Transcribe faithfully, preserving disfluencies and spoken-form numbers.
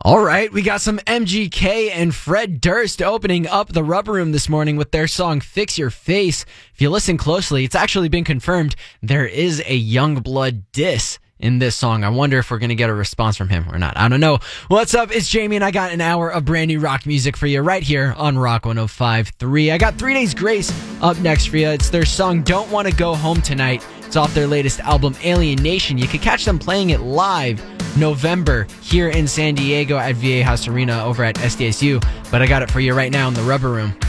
All right, we got some M G K and Fred Durst opening up the Rubber Room this morning with their song Fix Your Face. If you listen closely, it's actually been confirmed there is a Youngblood diss in this song. I wonder if we're going to get a response from him or not. I don't know. What's up? It's Jamie, and I got an hour of brand new rock music for you right here on Rock one oh five point three. I got Three Days Grace up next for you. It's their song Don't Want to Go Home Tonight. It's off their latest album, Alienation. You can catch them playing it live November here in San Diego at V A House Arena over at S D S U. But I got it for you right now in the Rubber Room.